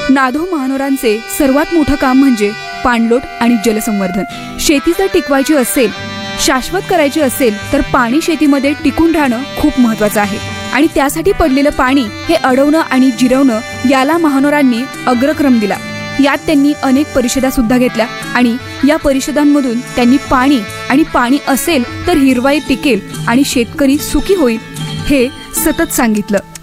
नाधो महानोरांचे सर्वात मोठं काम म्हणजे पाणलोट आणि जलसंवर्धन. शेती जर टिकवायची असेल, शाश्वत करायची असेल तर पाणी शेतीमध्ये टिकून राहणं खूप महत्वाचं आहे. आणि त्यासाठी पडलेलं पाणी हे अडवणं आणि जिरवणं याला महानोरांनी अग्रक्रम दिला. यात त्यांनी अनेक परिषदा सुद्धा घेतल्या आणि या परिषदांमधून त्यांनी पाणी असेल तर हिरवाई टिकेल आणि शेतकरी सुखी होईल हे सतत सांगितलं.